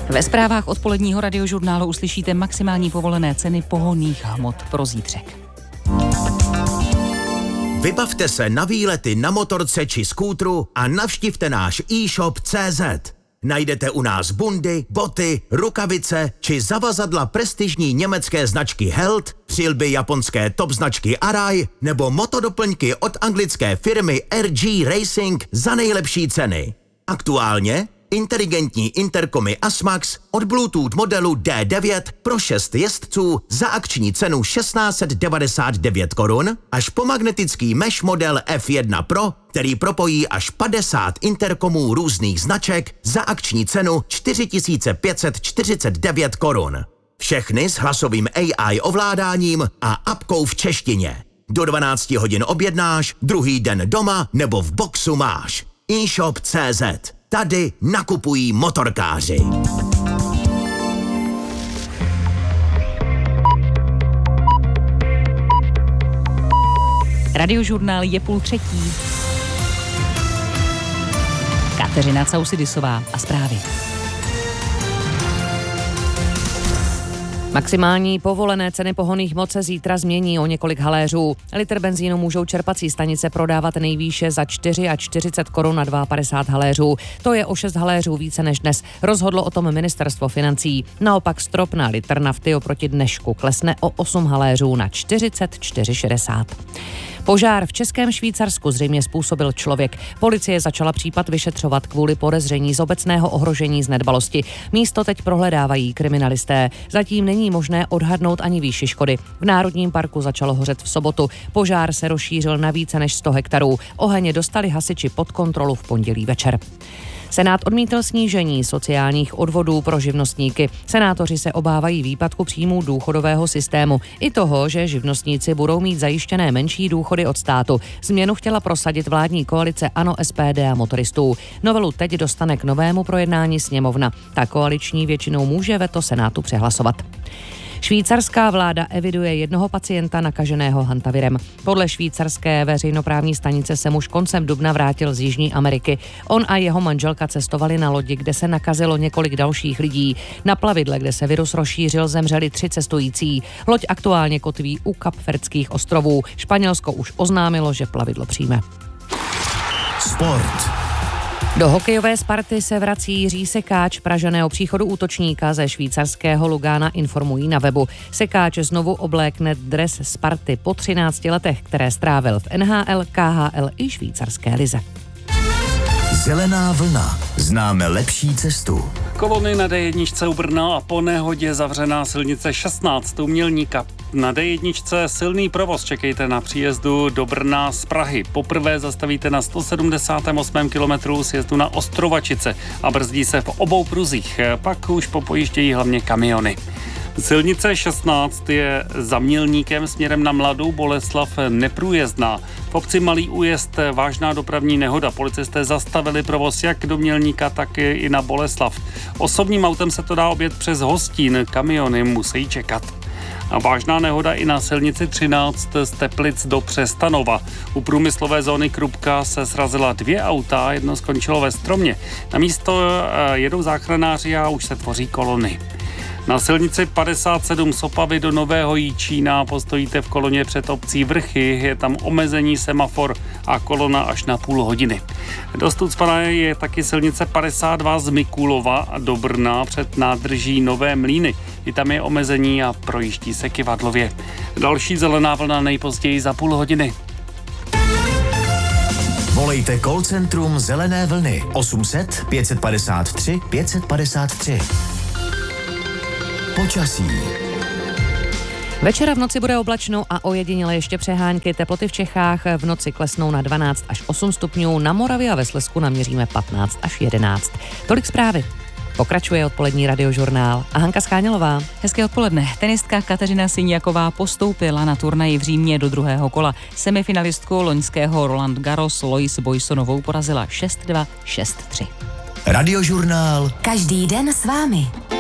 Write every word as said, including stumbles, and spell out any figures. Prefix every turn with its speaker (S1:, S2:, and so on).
S1: Ve zprávách odpoledního radiožurnálu uslyšíte maximální povolené ceny pohonných hmot pro zítřek.
S2: Vybavte se na výlety na motorce či skútru a navštivte náš e-shop tečka cé zet. Najdete u nás bundy, boty, rukavice či zavazadla prestižní německé značky Held, přilby japonské top značky Arai nebo motodoplňky od anglické firmy R G Racing za nejlepší ceny. Aktuálně inteligentní interkomy Asmax od Bluetooth modelu D devět pro šest jezdců za akční cenu tisíc šest set devadesát devět korun až po magnetický mesh model F jedna Pro, který propojí až padesát interkomů různých značek za akční cenu čtyři tisíce pět set čtyřicet devět korun. Všechny s hlasovým A I ovládáním a apkou v češtině. Do dvanácti hodin objednáš, druhý den doma nebo v boxu máš. e-shop tečka cé zet. Tady nakupují motorkáři.
S1: Radiožurnál je půl třetí. Kateřina Causidisová a zprávy.
S3: Maximální povolené ceny pohonných hmot se zítra změní o několik haléřů. Litr benzínu můžou čerpací stanice prodávat nejvýše za čtyřicet korun na padesát dva haléřů. To je o šest haléřů více než dnes. Rozhodlo o tom ministerstvo financí. Naopak strop na litr nafty oproti dnešku klesne o osm haléřů na čtyřicet čtyři šedesát. Požár v Českém Švýcarsku zřejmě způsobil člověk. Policie začala případ vyšetřovat kvůli podezření z obecného ohrožení z nedbalosti. Místo teď prohledávají kriminalisté. Zatím není možné odhadnout ani výši škody. V Národním parku začalo hořet v sobotu. Požár se rozšířil na více než sto hektarů. Oheň dostali hasiči pod kontrolu v pondělí večer. Senát odmítl snížení sociálních odvodů pro živnostníky. Senátoři se obávají výpadku příjmů důchodového systému i toho, že živnostníci budou mít zajištěné menší důchody od státu. Změnu chtěla prosadit vládní koalice ANO, S P D a motoristů. Novelu teď dostane k novému projednání sněmovna. Ta koaliční většinou může veto Senátu přehlasovat. Švýcarská vláda eviduje jednoho pacienta nakaženého hantavirem. Podle švýcarské veřejnoprávní stanice se muž koncem dubna vrátil z Jižní Ameriky. On a jeho manželka cestovali na lodi, kde se nakazilo několik dalších lidí. Na plavidle, kde se virus rozšířil, zemřeli tři cestující. Loď aktuálně kotví u Kapverdských ostrovů. Španělsko už oznámilo, že plavidlo přijme.
S2: Sport.
S3: Do hokejové Sparty se vrací Jiří Sekáč. Pražané o příchodu útočníka ze švýcarského Lugana informují na webu. Sekáč znovu oblékne dres Sparty po třinácti letech, které strávil v N H L, K H L i švýcarské lize.
S2: Zelená vlna. Známe lepší cestu.
S4: Kolony na D jedna u Brna a po nehodě zavřená silnice šestnáct u Mělníka. Na D jedna silný provoz, čekejte na příjezdu do Brna z Prahy. Poprvé zastavíte na sto sedmdesátém osmém kilometru sjezdu na Ostrovačice a brzdí se v obou pruzích. Pak už popojíždějí hlavně kamiony. Silnice šestnáct je za Mělníkem směrem na Mladou Boleslav neprůjezdná. V obci Malý Újezd vážná dopravní nehoda. Policisté zastavili provoz jak do Mělníka, tak i na Boleslav. Osobním autem se to dá objet přes Hostín, kamiony musí čekat. A vážná nehoda i na silnici třináct z Teplic do Přestanova. U průmyslové zóny Krupka se srazila dvě auta, jedno skončilo ve stromě. Na místo jedou záchranáři a už se tvoří kolony. Na silnici padesát sedm z Opavy do Nového Jičína postojíte v koloně před obcí Vrchy, je tam omezení semafor a kolona až na půl hodiny. Dost ucpaná je taky silnice padesát dva z Mikulova do Brna před nádrží Nové Mlýny. I tam je omezení a projíždí se kyvadlově. Další zelená vlna nejpozději za půl hodiny.
S2: Volejte call centrum Zelené vlny osm set pět padesát tři pět padesát tři. Počasí.
S3: Večera v noci bude oblačno a ojediněle ještě přehánky. Teploty v Čechách v noci klesnou na dvanáct až osm stupňů, na Moravě a ve Slezsku naměříme patnáct až jedenáct. Tolik zprávy. Pokračuje odpolední radiožurnál a Hanka Schánělová.
S1: Hezké odpoledne. Tenistka Kateřina Syniaková postoupila na turnaji v Římě do druhého kola. Semifinalistku loňského Roland Garros Lois Boysonovou porazila šest dva, šest tři.
S2: Radiožurnál.
S5: Každý den s vámi.